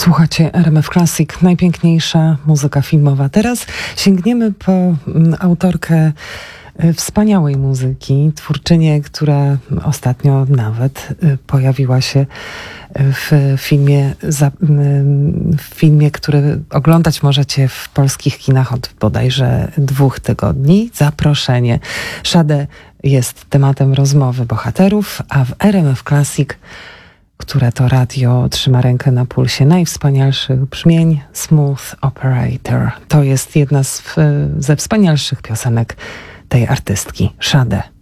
Słuchacie RMF Classic, najpiękniejsza muzyka filmowa. Teraz sięgniemy po autorkę wspaniałej muzyki, twórczynię, która ostatnio nawet pojawiła się w filmie, który oglądać możecie w polskich kinach od bodajże 2 tygodni. Zaproszenie. Sade jest tematem rozmowy bohaterów, a w RMF Classic, które to radio trzyma rękę na pulsie najwspanialszych brzmień, Smooth Operator. To jest jedna ze wspanialszych piosenek tej artystki, Sade.